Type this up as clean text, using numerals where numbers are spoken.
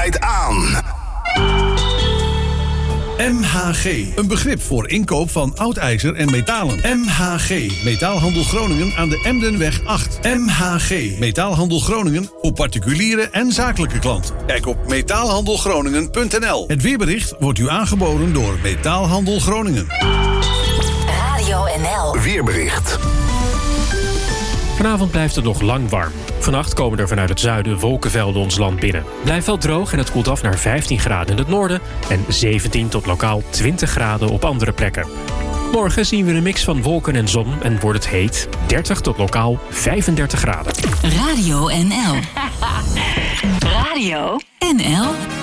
altijd aan. MHG, een begrip voor inkoop van oud ijzer en metalen. MHG, Metaalhandel Groningen aan de Emdenweg 8. MHG, Metaalhandel Groningen voor particuliere en zakelijke klanten. Kijk op metaalhandelgroningen.nl. Het weerbericht wordt u aangeboden door Metaalhandel Groningen. Radio NL. Weerbericht. Vanavond blijft het nog lang warm. Vannacht komen er vanuit het zuiden wolkenvelden ons land binnen. Blijft wel droog en het koelt af naar 15 graden in het noorden... en 17 tot lokaal 20 graden op andere plekken. Morgen zien we een mix van wolken en zon en wordt het heet. 30 tot lokaal 35 graden. Radio NL. Radio NL.